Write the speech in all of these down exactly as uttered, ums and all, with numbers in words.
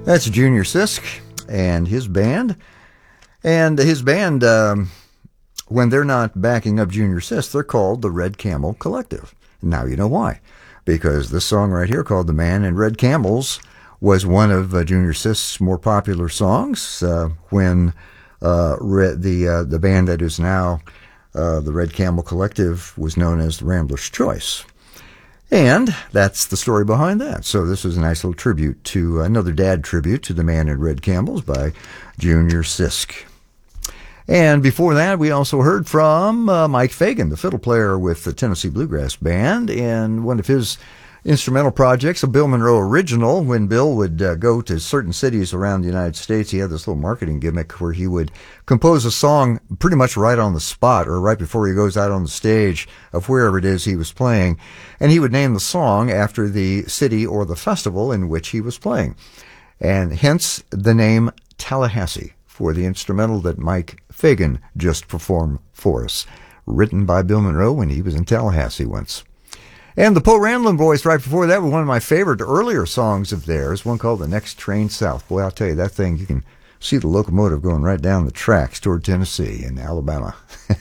That's Junior Sisk and his band. And his band, um, when they're not backing up Junior Sisk, they're called the Red Camel Collective. Now you know why. Because this song right here called The Man in Red Camels was one of uh, Junior Sisk's more popular songs uh, when uh, re- the uh, the band that is now uh, the Red Camel Collective was known as the Rambler's Choice. And that's the story behind that. So this is a nice little tribute to another dad tribute to The Man in Red Camels by Junior Sisk. And before that, we also heard from uh, Mike Fagan, the fiddle player with the Tennessee Bluegrass Band, and one of his instrumental projects, a Bill Monroe original. When Bill would uh, go to certain cities around the United States, he had this little marketing gimmick where he would compose a song pretty much right on the spot or right before he goes out on the stage of wherever it is he was playing. And he would name the song after the city or the festival in which he was playing. And hence the name Tallahassee for the instrumental that Mike Fagan just performed for us, written by Bill Monroe when he was in Tallahassee once. And the Poe Ramblin' Boys right before that were one of my favorite earlier songs of theirs, one called The Next Train South. Boy, I'll tell you, that thing, you can see the locomotive going right down the tracks toward Tennessee and Alabama.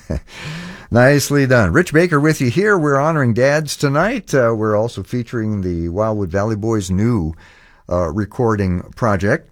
Nicely done. Rich Baker with you here. We're honoring dads tonight. Uh, we're also featuring the Wildwood Valley Boys' new uh, recording project.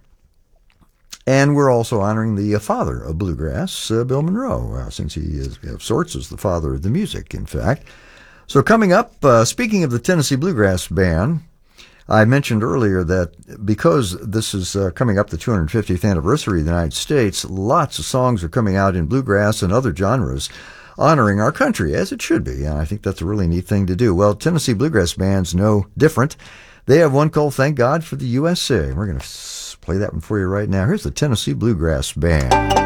And we're also honoring the uh, father of bluegrass, uh, Bill Monroe, uh, since he is, of sorts, is the father of the music, in fact. So coming up, uh, speaking of the Tennessee Bluegrass Band, I mentioned earlier that because this is uh, coming up the two hundred fiftieth anniversary of the United States, lots of songs are coming out in bluegrass and other genres honoring our country, as it should be. And I think that's a really neat thing to do. Well, Tennessee Bluegrass Band's no different. They have one called Thank God for the U S A. We're going to play that one for you right now. Here's the Tennessee Bluegrass Band.